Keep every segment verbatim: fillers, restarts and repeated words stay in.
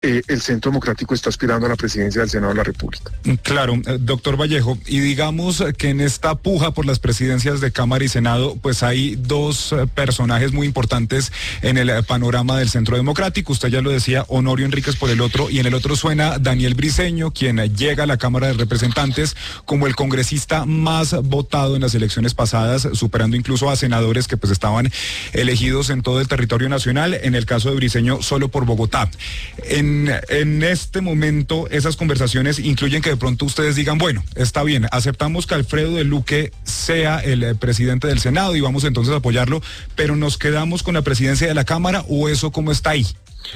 eh, el Centro Democrático está aspirando a la presidencia del Senado de la República. Claro, eh, doctor Vallejo, y digamos que en esta puja por las presidencias de Cámara y Senado, pues hay dos eh, personajes muy importantes en el eh, panorama del Centro Democrático. Usted ya lo decía, Honorio Enríquez por el otro, y en el otro suena Daniel Briceño, quien eh, llega a la Cámara de Representantes como el congresista más votado en las elecciones pasadas, superando incluso a senadores que pues estaban elegidos en todo el territorio nacional, en el caso de Briceño solo por Bogotá. En En, en este momento, esas conversaciones incluyen que de pronto ustedes digan, bueno, está bien, aceptamos que Alfredo de Luque sea el eh, presidente del Senado y vamos entonces a apoyarlo, pero ¿nos quedamos con la presidencia de la Cámara o eso cómo está ahí?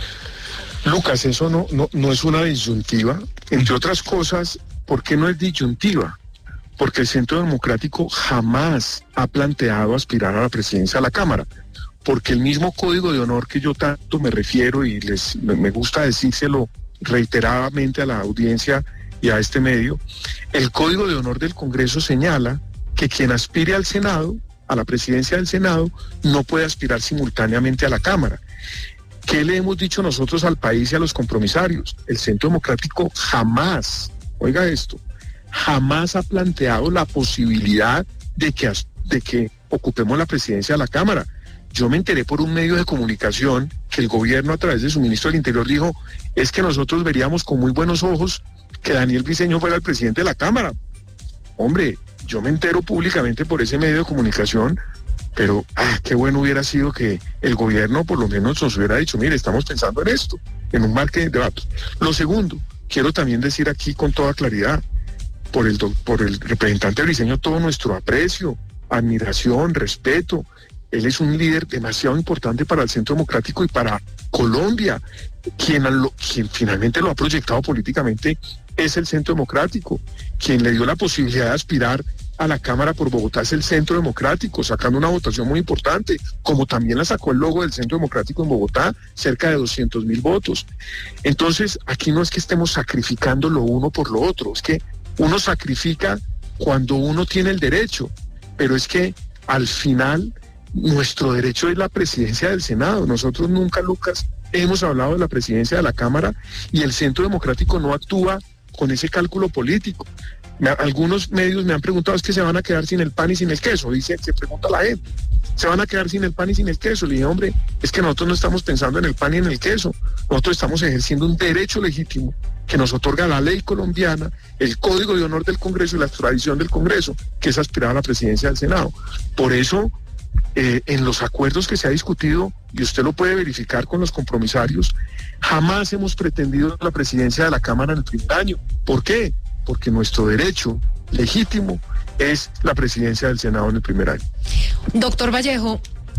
Lucas, eso no, no, no es una disyuntiva. Entre otras cosas, ¿por qué no es disyuntiva? Porque el Centro Democrático jamás ha planteado aspirar a la presidencia de la Cámara. Porque el mismo código de honor que yo tanto me refiero y les me gusta decírselo reiteradamente a la audiencia y a este medio, el código de honor del Congreso señala que quien aspire al Senado, a la presidencia del Senado, no puede aspirar simultáneamente a la Cámara. ¿Qué le hemos dicho nosotros al país y a los compromisarios? El Centro Democrático jamás, oiga esto, jamás ha planteado la posibilidad de que, de que ocupemos la presidencia de la Cámara. Yo me enteré por un medio de comunicación que el gobierno a través de su ministro del Interior dijo, es que nosotros veríamos con muy buenos ojos que Daniel Briceño fuera el presidente de la Cámara. Hombre, yo me entero públicamente por ese medio de comunicación, pero ah, qué bueno hubiera sido que el gobierno por lo menos nos hubiera dicho, mire, estamos pensando en esto, en un marco de datos. Lo segundo, quiero también decir aquí con toda claridad, por el, por el representante Briceño todo nuestro aprecio, admiración, respeto. Él es un líder demasiado importante para el Centro Democrático y para Colombia. Quien, lo, quien finalmente lo ha proyectado políticamente es el Centro Democrático. Quien le dio la posibilidad de aspirar a la Cámara por Bogotá es el Centro Democrático, sacando una votación muy importante, como también la sacó el logo del Centro Democrático en Bogotá, cerca de doscientos mil votos. Entonces, aquí no es que estemos sacrificando lo uno por lo otro, es que uno sacrifica cuando uno tiene el derecho, pero es que al final nuestro derecho es la presidencia del Senado. Nosotros nunca, Lucas, hemos hablado de la presidencia de la Cámara y el Centro Democrático no actúa con ese cálculo político. Me, algunos medios me han preguntado, es que se van a quedar sin el pan y sin el queso, dice, se pregunta la gente, se van a quedar sin el pan y sin el queso. Le dije, hombre, es que nosotros no estamos pensando en el pan y en el queso, nosotros estamos ejerciendo un derecho legítimo que nos otorga la ley colombiana, el Código de Honor del Congreso y la tradición del Congreso, que es aspirar a la presidencia del Senado. Por eso, Eh, en los acuerdos que se ha discutido, y usted lo puede verificar con los compromisarios, jamás hemos pretendido la presidencia de la Cámara en el primer año. ¿Por qué? Porque nuestro derecho legítimo es la presidencia del Senado en el primer año. Doctor Vallejo,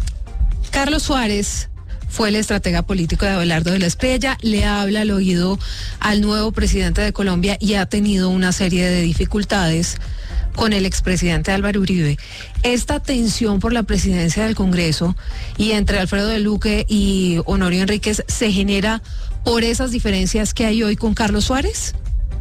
Carlos Suárez fue el estratega político de Abelardo de la Espriella, le habla al oído al nuevo presidente de Colombia y ha tenido una serie de dificultades con el expresidente Álvaro Uribe. Esta tensión por la presidencia del Congreso y entre Alfredo de Luque y Honorio Enríquez se genera por esas diferencias que hay hoy con Carlos Suárez.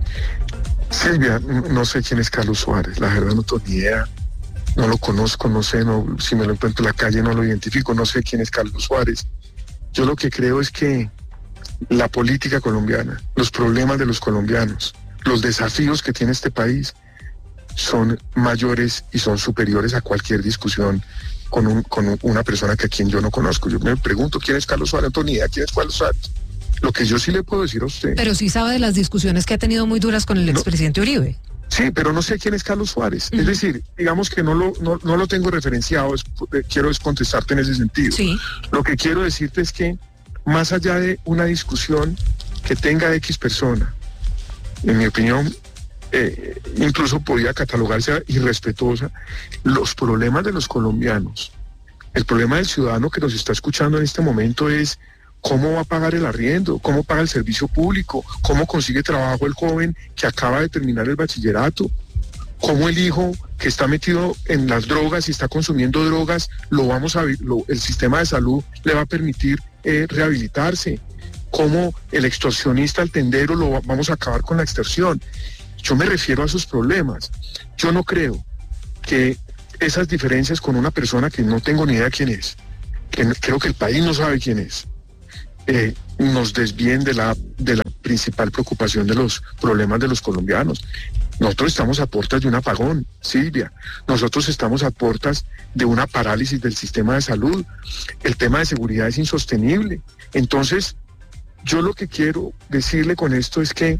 Silvia, no sé quién es Carlos Suárez, la verdad no tengo ni idea, no lo conozco, no sé, no, si me lo encuentro en la calle no lo identifico, no sé quién es Carlos Suárez. Yo lo que creo es que la política colombiana, los problemas de los colombianos, los desafíos que tiene este país son mayores y son superiores a cualquier discusión con, un, con un, una persona que a quien yo no conozco. Yo me pregunto quién es Carlos Suárez, Antonio, ¿quién es Carlos Suárez? Lo que yo sí le puedo decir a usted... Pero sí sabe de las discusiones que ha tenido muy duras con el expresidente no, Uribe. Sí, pero no sé quién es Carlos Suárez. Uh-huh. Es decir, digamos que no lo, no, no lo tengo referenciado, es, quiero es contestarte en ese sentido. Sí. Lo que quiero decirte es que más allá de una discusión que tenga X persona, en mi opinión, Eh, incluso podía catalogarse irrespetuosa, los problemas de los colombianos, el problema del ciudadano que nos está escuchando en este momento es cómo va a pagar el arriendo, cómo paga el servicio público, cómo consigue trabajo el joven que acaba de terminar el bachillerato, cómo el hijo que está metido en las drogas y está consumiendo drogas, lo vamos a lo, el sistema de salud le va a permitir eh, rehabilitarse, cómo el extorsionista, el tendero, lo vamos a acabar con la extorsión. Yo me refiero a esos problemas. Yo no creo que esas diferencias con una persona que no tengo ni idea quién es, que no, creo que el país no sabe quién es, eh, nos desvíen de la, de la principal preocupación de los problemas de los colombianos. Nosotros estamos a puertas de un apagón, Silvia. Nosotros estamos a puertas de una parálisis del sistema de salud. El tema de seguridad es insostenible. Entonces, yo lo que quiero decirle con esto es que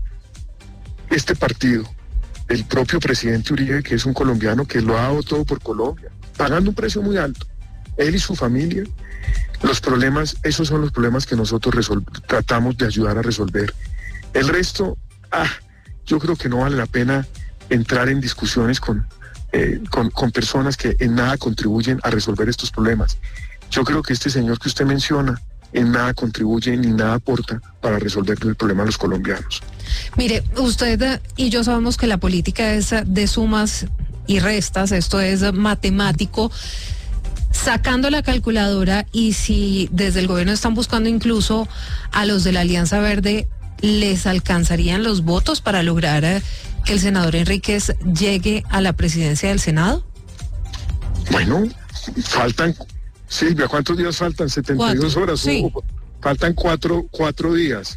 este partido, el propio presidente Uribe, que es un colombiano que lo ha dado todo por Colombia, pagando un precio muy alto, él y su familia, los problemas, esos son los problemas que nosotros resol- tratamos de ayudar a resolver. El resto, ah, yo creo que no vale la pena entrar en discusiones con, eh, con, con personas que en nada contribuyen a resolver estos problemas. Yo creo que este señor que usted menciona en nada contribuye ni nada aporta para resolver el problema de los colombianos. Mire, usted y yo sabemos que la política es de sumas y restas, esto es matemático. Sacando la calculadora, y si desde el gobierno están buscando incluso a los de la Alianza Verde, ¿les alcanzarían los votos para lograr eh, que el senador Enríquez llegue a la presidencia del Senado? Bueno, faltan, Silvia, ¿cuántos días faltan? setenta y dos horas. Sí. Oh, faltan cuatro, cuatro días.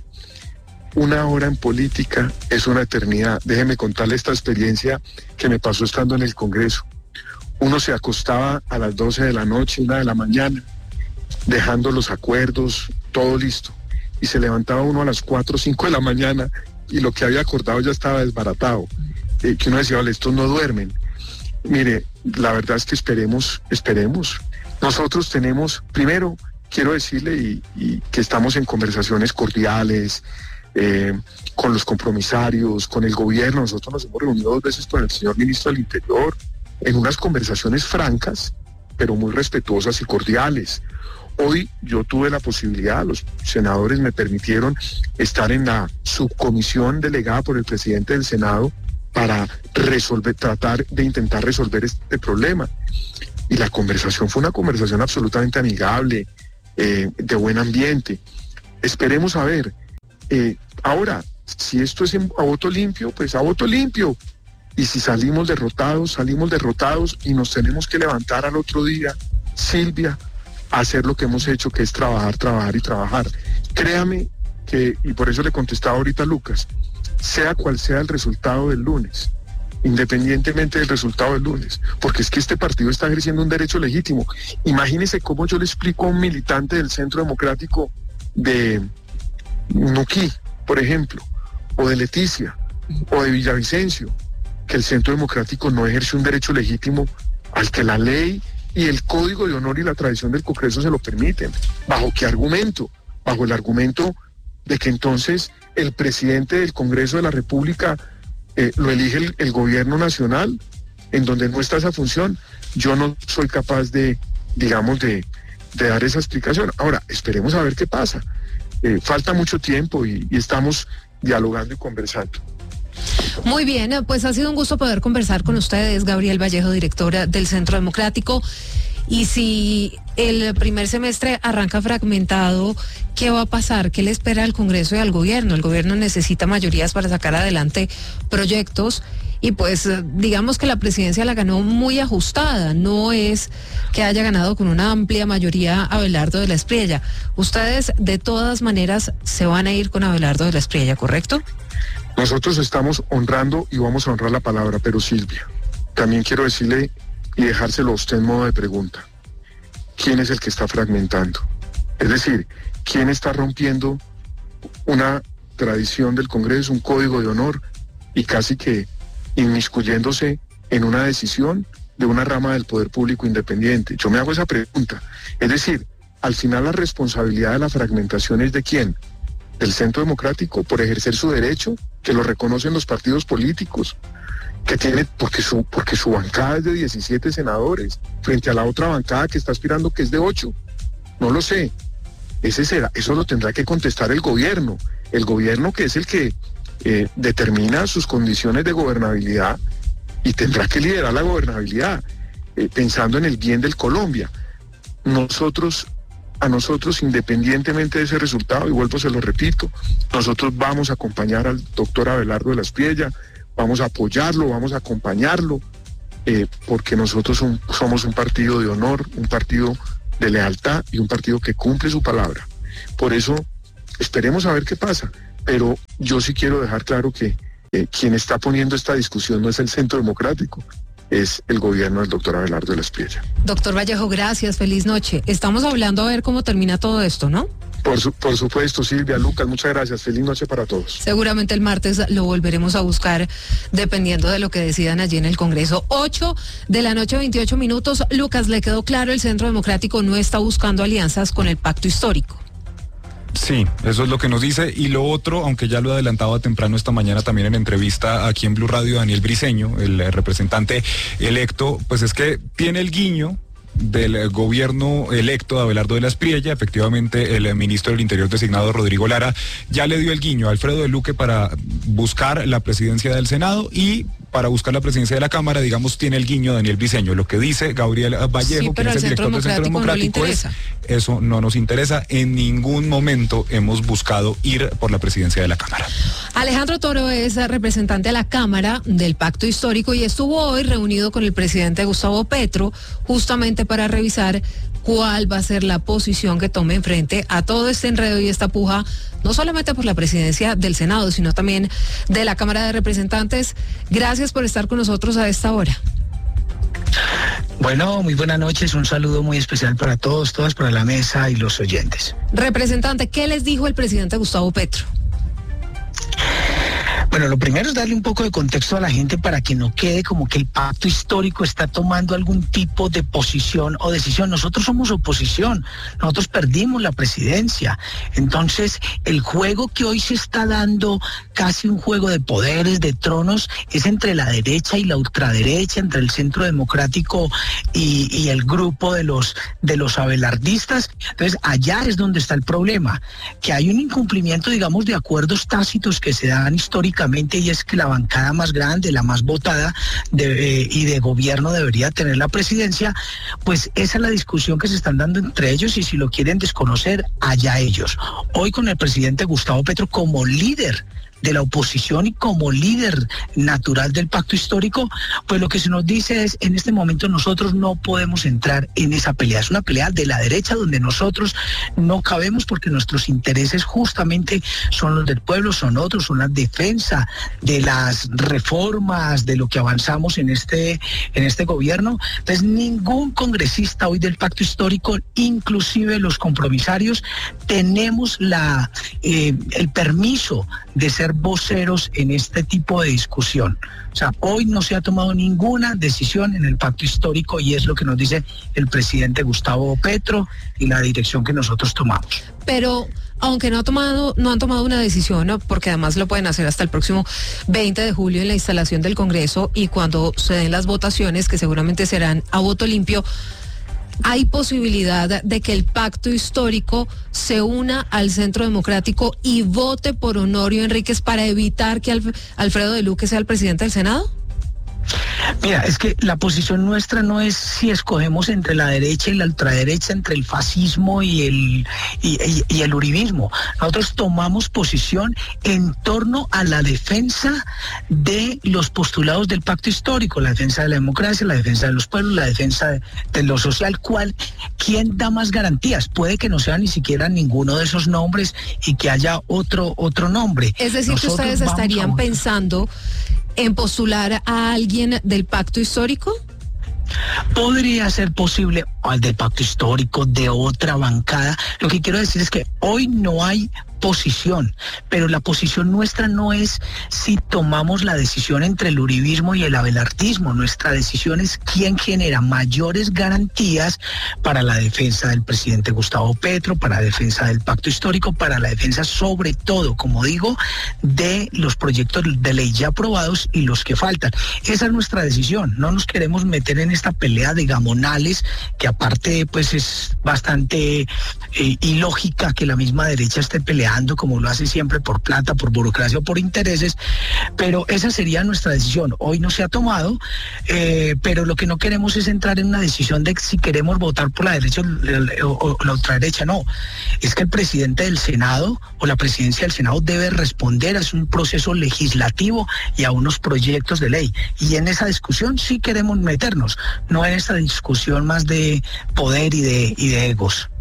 Una hora en política es una eternidad. Déjeme contarle esta experiencia que me pasó estando en el Congreso. Uno se acostaba a las doce de la noche, una de la mañana, dejando los acuerdos, todo listo. Y se levantaba uno a las cuatro o cinco de la mañana y lo que había acordado ya estaba desbaratado. Eh, que uno decía, vale, estos no duermen. Mire, la verdad es que esperemos, esperemos. Nosotros tenemos, primero, quiero decirle y, y que estamos en conversaciones cordiales, eh, con los compromisarios, con el gobierno. Nosotros nos hemos reunido dos veces con el señor ministro del Interior, en unas conversaciones francas, pero muy respetuosas y cordiales. Hoy yo tuve la posibilidad, los senadores me permitieron estar en la subcomisión delegada por el presidente del Senado para resolver, tratar de intentar resolver este problema. Y la conversación fue una conversación absolutamente amigable, eh, de buen ambiente. Esperemos a ver. Eh, ahora, si esto es en, a voto limpio, pues a voto limpio. Y si salimos derrotados, salimos derrotados y nos tenemos que levantar al otro día, Silvia, a hacer lo que hemos hecho, que es trabajar, trabajar y trabajar. Créame que, y por eso le contestaba ahorita a Lucas, sea cual sea el resultado del lunes, independientemente del resultado del lunes, porque es que este partido está ejerciendo un derecho legítimo. Imagínese cómo yo le explico a un militante del Centro Democrático de Nuquí, por ejemplo, o de Leticia, o de Villavicencio, que el Centro Democrático no ejerce un derecho legítimo al que la ley y el Código de Honor y la tradición del Congreso se lo permiten. ¿Bajo qué argumento? Bajo el argumento de que entonces el presidente del Congreso de la República eh, lo elige el, el gobierno nacional, en donde no está esa función. Yo no soy capaz de, digamos, de, de dar esa explicación. Ahora, esperemos a ver qué pasa. Eh, falta mucho tiempo y, y estamos dialogando y conversando. Muy bien, pues ha sido un gusto poder conversar con ustedes, Gabriel Vallejo, directora del Centro Democrático. Y si el primer semestre arranca fragmentado, ¿qué va a pasar? ¿Qué le espera al Congreso y al gobierno? El gobierno necesita mayorías para sacar adelante proyectos y pues digamos que la presidencia la ganó muy ajustada, no es que haya ganado con una amplia mayoría Abelardo de la Espriella. Ustedes de todas maneras se van a ir con Abelardo de la Espriella, ¿correcto? Nosotros estamos honrando y vamos a honrar la palabra, pero Silvia, también quiero decirle y dejárselo a usted en modo de pregunta. ¿Quién es el que está fragmentando? Es decir, ¿quién está rompiendo una tradición del Congreso, un código de honor y casi que inmiscuyéndose en una decisión de una rama del poder público independiente? Yo me hago esa pregunta. Es decir, al final la responsabilidad de la fragmentación es de quién? Del Centro Democrático por ejercer su derecho, que lo reconocen los partidos políticos, que tiene, porque su, porque su bancada es de diecisiete senadores, frente a la otra bancada que está aspirando que es de ocho. No lo sé. Ese será, eso lo tendrá que contestar el gobierno. El gobierno que es el que eh, determina sus condiciones de gobernabilidad y tendrá que liderar la gobernabilidad, eh, pensando en el bien del Colombia. Nosotros, a nosotros, independientemente de ese resultado, y vuelvo, se lo repito, nosotros vamos a acompañar al doctor Abelardo de la Espriella, vamos a apoyarlo, vamos a acompañarlo, eh, porque nosotros un, somos un partido de honor, un partido de lealtad y un partido que cumple su palabra. Por eso, esperemos a ver qué pasa. pero yo sí quiero dejar claro que eh, quien está poniendo esta discusión no es el Centro Democrático, es el gobierno del doctor Abelardo de la Espriella. Doctor Vallejo, gracias, feliz noche. Estamos hablando a ver cómo termina todo esto, ¿no? Por, su, por supuesto, Silvia, Lucas, muchas gracias. Feliz noche para todos. Seguramente el martes lo volveremos a buscar dependiendo de lo que decidan allí en el Congreso. ocho de la noche, veintiocho minutos. Lucas, ¿le quedó claro? El Centro Democrático no está buscando alianzas con el pacto histórico. Sí, eso es lo que nos dice. Y lo otro, aunque ya lo adelantaba temprano esta mañana también en entrevista aquí en Blue Radio, Daniel Briceño, el representante electo, pues es que tiene el guiño del gobierno electo de Abelardo de la Espriella. Efectivamente, el ministro del Interior designado, Rodrigo Lara, ya le dio el guiño a Alfredo de Luque para buscar la presidencia del Senado, y para buscar la presidencia de la Cámara, digamos, tiene el guiño Daniel Briceño. Lo que dice Gabriel Vallejo, sí, pero que es el director del Centro Democrático, no es, eso no nos interesa. En ningún momento hemos buscado ir por la presidencia de la Cámara. Alejandro Toro es representante a la Cámara del Pacto Histórico y estuvo hoy reunido con el presidente Gustavo Petro justamente para revisar cuál va a ser la posición que tome en frente a todo este enredo y esta puja, no solamente por la presidencia del Senado, sino también de la Cámara de Representantes. Gracias por estar con nosotros a esta hora. Bueno, muy buenas noches, un saludo muy especial para todos, todas, para la mesa y los oyentes. Representante, ¿qué les dijo el presidente Gustavo Petro? Bueno, lo primero es darle un poco de contexto a la gente para que no quede como que el pacto histórico está tomando algún tipo de posición o decisión. Nosotros somos oposición, nosotros perdimos la presidencia. Entonces, el juego que hoy se está dando, casi un juego de poderes, de tronos, es entre la derecha y la ultraderecha, entre el Centro Democrático y, y el grupo de los, de los abelardistas. Entonces, allá es donde está el problema, que hay un incumplimiento, digamos, de acuerdos tácitos que se dan históricamente, y es que la bancada más grande, la más votada de, eh, y de gobierno debería tener la presidencia. Pues esa es la discusión que se están dando entre ellos, y si lo quieren desconocer, allá ellos. Hoy con el presidente Gustavo Petro como líder de la oposición y como líder natural del pacto histórico, pues lo que se nos dice es, en este momento nosotros no podemos entrar en esa pelea. Es una pelea de la derecha donde nosotros no cabemos, porque nuestros intereses justamente son los del pueblo, son otros, son la defensa de las reformas, de lo que avanzamos en este, en este gobierno. Entonces, ningún congresista hoy del pacto histórico, inclusive los compromisarios, tenemos la, eh, el permiso de ser voceros en este tipo de discusión. O sea, hoy no se ha tomado ninguna decisión en el pacto histórico, y es lo que nos dice el presidente Gustavo Petro y la dirección que nosotros tomamos. Pero aunque no ha tomado, no han tomado una decisión, ¿no? Porque además lo pueden hacer hasta el próximo veinte de julio en la instalación del Congreso, y cuando se den las votaciones, que seguramente serán a voto limpio, ¿hay posibilidad de que el pacto histórico se una al Centro Democrático y vote por Honorio Enríquez para evitar que Alf- Alfredo de Luque sea el presidente del Senado? Mira, es que la posición nuestra no es si escogemos entre la derecha y la ultraderecha, entre el fascismo y el, y, y, y el uribismo. Nosotros tomamos posición en torno a la defensa de los postulados del pacto histórico, la defensa de la democracia, la defensa de los pueblos, la defensa de, de lo social. ¿Cuál, quién da más garantías? Puede que no sea ni siquiera ninguno de esos nombres y que haya otro, otro nombre. Es decir, Nosotros que ustedes estarían a... pensando en postular a alguien del pacto histórico. Podría ser posible, al del pacto histórico, de otra bancada. Lo que quiero decir es que hoy no hay posición, pero la posición nuestra no es si tomamos la decisión entre el uribismo y el abelardismo. Nuestra decisión es quién genera mayores garantías para la defensa del presidente Gustavo Petro, para la defensa del pacto histórico, para la defensa sobre todo, como digo, de los proyectos de ley ya aprobados y los que faltan. Esa es nuestra decisión. No nos queremos meter en esta pelea de gamonales, que aparte pues es bastante eh, ilógica que la misma derecha esté peleando como lo hace siempre, por plata, por burocracia o por intereses, pero esa sería nuestra decisión. Hoy no se ha tomado, eh, pero lo que no queremos es entrar en una decisión de si queremos votar por la derecha o, o, o la ultraderecha. No, es que el presidente del Senado o la presidencia del Senado debe responder a un proceso legislativo y a unos proyectos de ley, y en esa discusión sí queremos meternos, no en esta discusión más de poder y de, y de egos.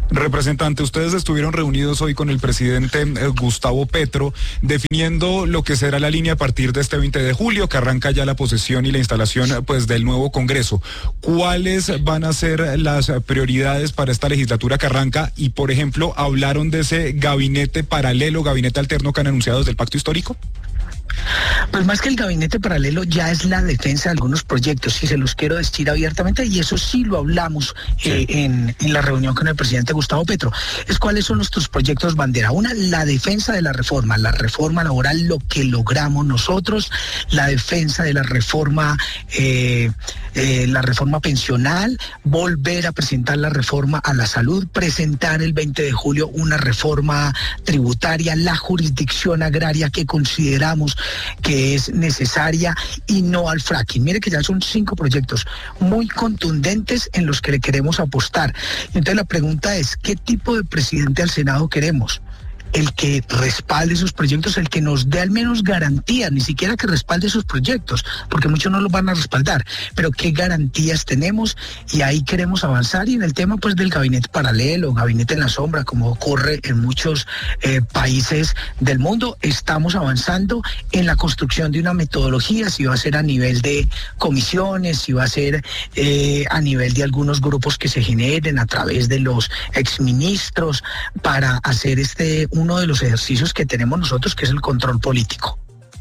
Representante, ustedes estuvieron reunidos hoy con el presidente eh, Gustavo Petro, definiendo lo que será la línea a partir de este veinte de julio, que arranca ya la posesión y la instalación pues del nuevo Congreso. ¿Cuáles van a ser las prioridades para esta legislatura que arranca? Y, por ejemplo, ¿hablaron de ese gabinete paralelo, gabinete alterno que han anunciado desde el Pacto Histórico? Pues más que el gabinete paralelo ya es la defensa de algunos proyectos, y se los quiero decir abiertamente, y eso sí lo hablamos sí. eh, en, en la reunión con el presidente Gustavo Petro. Es cuáles son nuestros proyectos bandera. Una, la defensa de la reforma, la reforma laboral, lo que logramos nosotros, la defensa de la reforma, eh, eh, la reforma pensional, volver a presentar la reforma a la salud, presentar el veinte de julio una reforma tributaria, la jurisdicción agraria que consideramos que es necesaria, y no al fracking. Mire que ya son cinco proyectos muy contundentes en los que le queremos apostar. Entonces la pregunta es, ¿qué tipo de presidente al Senado queremos? El que respalde esos proyectos, el que nos dé al menos garantías, ni siquiera que respalde esos proyectos, porque muchos no los van a respaldar, pero qué garantías tenemos, y ahí queremos avanzar. Y en el tema pues del gabinete paralelo, gabinete en la sombra, como ocurre en muchos eh, países del mundo, estamos avanzando en la construcción de una metodología, si va a ser a nivel de comisiones, si va a ser eh, a nivel de algunos grupos que se generen a través de los exministros, para hacer este uno de los ejercicios que tenemos nosotros, que es el control político.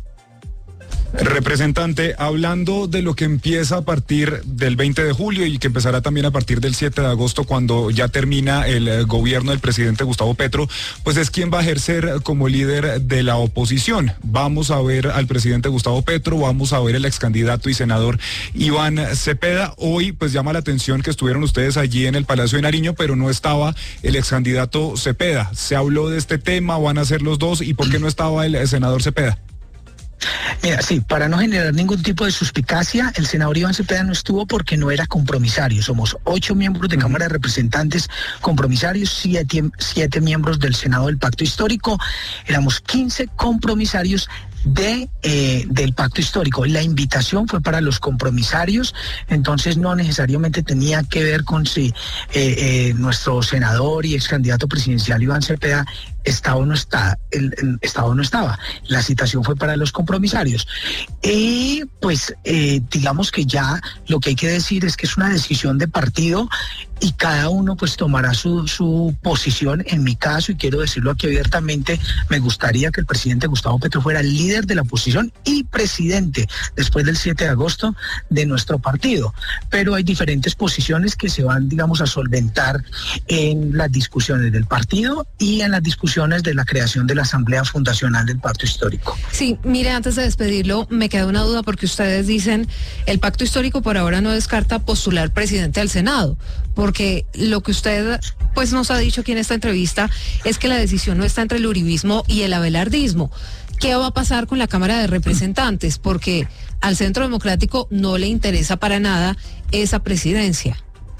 Representante, hablando de lo que empieza a partir del veinte de julio y que empezará también a partir del siete de agosto, cuando ya termina el eh, gobierno del presidente Gustavo Petro, pues es quien va a ejercer como líder de la oposición. Vamos a ver al presidente Gustavo Petro, vamos a ver el ex candidato y senador Iván Cepeda. Hoy pues llama la atención que estuvieron ustedes allí en el Palacio de Nariño, pero no estaba el ex candidato Cepeda. ¿Se habló de este tema? ¿Van a ser los dos? ¿Y por qué no estaba el senador Cepeda? Mira, sí, para no generar ningún tipo de suspicacia, el senador Iván Cepeda no estuvo porque no era compromisario. Somos ocho miembros de Cámara de Representantes compromisarios, siete, siete miembros del Senado del Pacto Histórico, éramos quince compromisarios de eh, del Pacto Histórico. La invitación fue para los compromisarios, entonces no necesariamente tenía que ver con si eh, eh, nuestro senador y ex candidato presidencial Iván Cepeda estaba o no está, el, el estaba o no estaba. La citación fue para los compromisarios. Y pues eh, digamos que ya lo que hay que decir es que es una decisión de partido, y cada uno pues tomará su, su posición. En mi caso, y quiero decirlo aquí abiertamente, me gustaría que el presidente Gustavo Petro fuera el líder de la oposición y presidente después del siete de agosto de nuestro partido, pero hay diferentes posiciones que se van, digamos, a solventar en las discusiones del partido y en las discusiones de la creación de la Asamblea Fundacional del Pacto Histórico. Sí, mire, antes de despedirlo, me queda una duda, porque ustedes dicen, el Pacto Histórico por ahora no descarta postular presidente al Senado, porque lo que usted pues nos ha dicho aquí en esta entrevista es que la decisión no está entre el uribismo y el abelardismo. ¿Qué va a pasar con la Cámara de Representantes? Porque al Centro Democrático no le interesa para nada esa presidencia.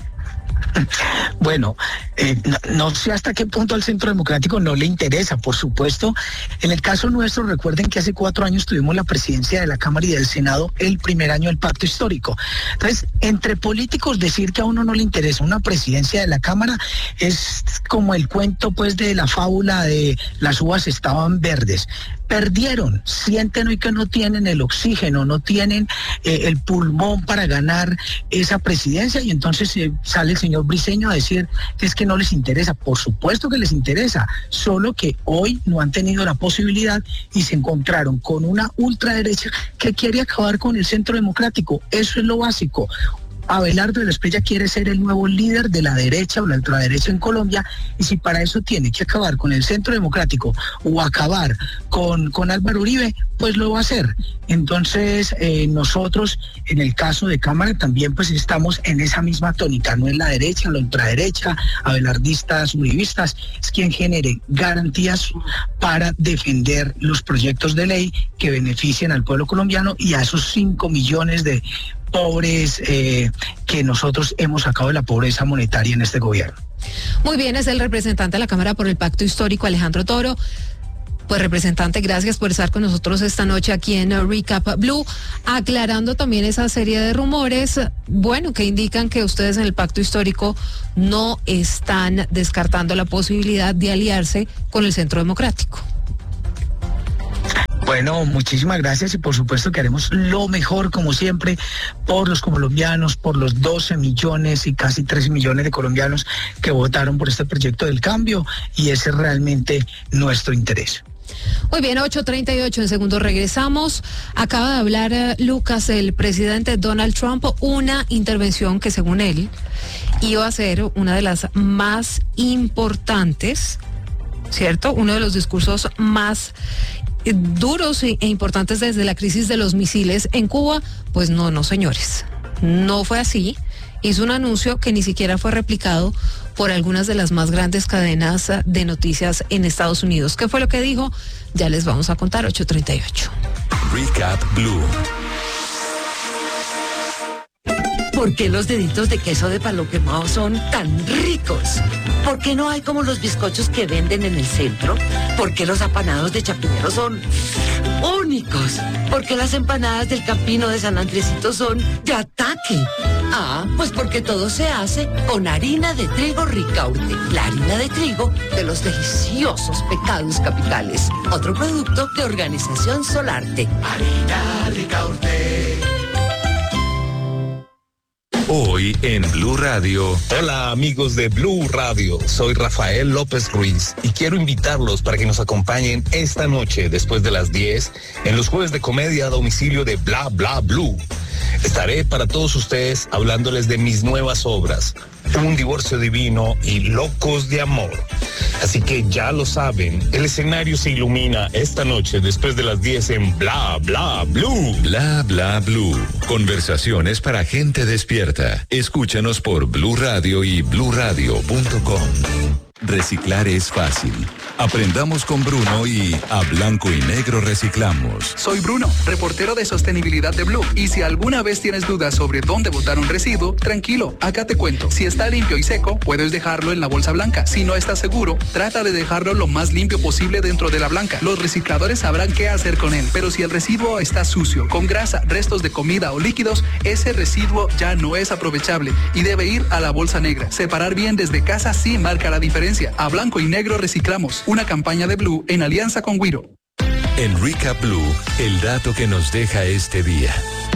Bueno, eh, no, no sé hasta qué punto al Centro Democrático no le interesa, por supuesto. En el caso nuestro, recuerden que hace cuatro años tuvimos la presidencia de la Cámara y del Senado el primer año del Pacto Histórico. Entonces, entre políticos, decir que a uno no le interesa una presidencia de la Cámara es como el cuento pues de la fábula de las uvas estaban verdes. Perdieron, sienten hoy que no tienen el oxígeno, no tienen eh, el pulmón para ganar esa presidencia, y entonces eh, sale el señor Briceño a decir que es que no les interesa. Por supuesto que les interesa, solo que hoy no han tenido la posibilidad y se encontraron con una ultraderecha que quiere acabar con el Centro Democrático. Eso es lo básico. Abelardo de la Espriella quiere ser el nuevo líder de la derecha o la ultraderecha en Colombia, y si para eso tiene que acabar con el Centro Democrático o acabar con, con Álvaro Uribe, pues lo va a hacer. Entonces eh, nosotros en el caso de Cámara también pues estamos en esa misma tónica, no es la derecha, la ultraderecha, abelardistas, uribistas, es quien genere garantías para defender los proyectos de ley que beneficien al pueblo colombiano y a esos cinco millones de pobres eh, que nosotros hemos sacado de la pobreza monetaria en este gobierno. Muy bien, es el representante de la Cámara por el Pacto Histórico, Alejandro Toro. Pues representante, gracias por estar con nosotros esta noche aquí en Recap Blue, aclarando también esa serie de rumores, bueno, que indican que ustedes en el pacto histórico no están descartando la posibilidad de aliarse con el Centro Democrático. Bueno, muchísimas gracias y por supuesto que haremos lo mejor, como siempre, por los colombianos, por los doce millones y casi tres millones de colombianos que votaron por este proyecto del cambio, y ese es realmente nuestro interés. Muy bien, ocho treinta y ocho, en segundos regresamos. Acaba de hablar eh, Lucas, el presidente Donald Trump, una intervención que según él iba a ser una de las más importantes, ¿cierto? Uno de los discursos más eh, duros e importantes desde la crisis de los misiles en Cuba. Pues no, no señores, no fue así. Hizo un anuncio que ni siquiera fue replicado por algunas de las más grandes cadenas de noticias en Estados Unidos. ¿Qué fue lo que dijo? Ya les vamos a contar. Ocho treinta y ocho. Recap Blue. ¿Por qué los deditos de queso de palo quemado son tan ricos? ¿Por qué no hay como los bizcochos que venden en el centro? ¿Por qué los apanados de Chapinero son únicos? ¿Por qué las empanadas del Campino de San Andresito son de ataque? Ah, pues porque todo se hace con harina de trigo Ricaurte, la harina de trigo de los deliciosos pecados capitales. Otro producto de Organización Solarte. Harina Ricaurte. Hoy en Blue Radio. Hola amigos de Blue Radio, soy Rafael López Ruiz y quiero invitarlos para que nos acompañen esta noche después de las diez en los jueves de comedia a domicilio de Bla Bla Blue. Estaré para todos ustedes hablándoles de mis nuevas obras, Un divorcio divino y Locos de amor. Así que ya lo saben, el escenario se ilumina esta noche después de las diez en Bla Bla Blue. Bla Bla Blue. Conversaciones para gente despierta. Escúchanos por Blue Radio y blue radio punto com. Reciclar es fácil. Aprendamos con Bruno y a blanco y negro reciclamos. Soy Bruno, reportero de sostenibilidad de Blue. Y si alguna vez tienes dudas sobre dónde botar un residuo, tranquilo, acá te cuento. Si está limpio y seco, puedes dejarlo en la bolsa blanca. Si no estás seguro, trata de dejarlo lo más limpio posible dentro de la blanca. Los recicladores sabrán qué hacer con él. Pero si el residuo está sucio, con grasa, restos de comida o líquidos, ese residuo ya no es aprovechable y debe ir a la bolsa negra. Separar bien desde casa sí marca la diferencia. A blanco y negro reciclamos. Una campaña de Blue en alianza con Wiro. En Recap Blue, el dato que nos deja este día.